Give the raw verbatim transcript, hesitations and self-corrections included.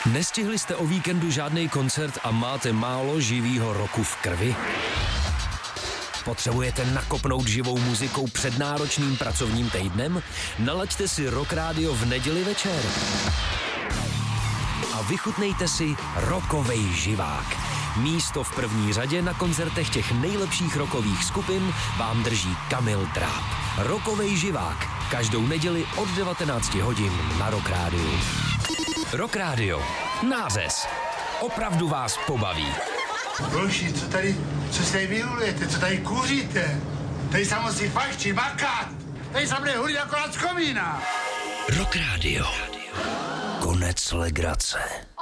Nestihli jste o víkendu žádný koncert a máte málo živýho roku v krvi? Potřebujete nakopnout živou muzikou před náročným pracovním týdnem? Nalaďte si Rock Radio v neděli večer. A vychutnejte si rockovej živák. Místo v první řadě na koncertech těch nejlepších rockových skupin vám drží Kamil Dráp. Rockovej živák. Každou neděli od devatenácti hodin na Rock Radio. Rock Radio. Nářez. Opravdu vás pobaví. Boži, co tady, co se tady vyhulujete, co tady kouříte? Tady se musí fajčit, makat. Tady se bude hulit jako na z komína. Rock Radio. Konec legrace.